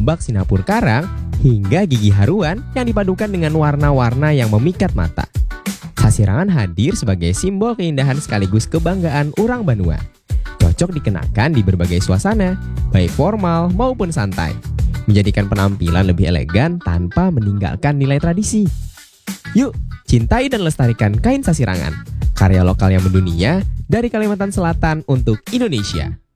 ombak Singapura Karang, hingga gigi haruan yang dipadukan dengan warna-warna yang memikat mata. Sasirangan hadir sebagai simbol keindahan sekaligus kebanggaan orang Banua. Cocok dikenakan di berbagai suasana, baik formal maupun santai, menjadikan penampilan lebih elegan tanpa meninggalkan nilai tradisi. Yuk, cintai dan lestarikan kain sasirangan, karya lokal yang mendunia dari Kalimantan Selatan untuk Indonesia.